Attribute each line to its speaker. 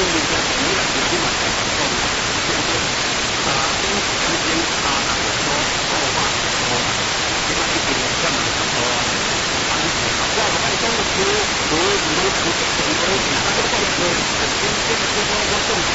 Speaker 1: 物件，你来自己嘛在讲讲，对不对？三点之间差那个说说话说嘛，这个一定要蛮不错啊。我唔係講個票，佢唔會佢成個，而家都講佢係先先嗰個中間。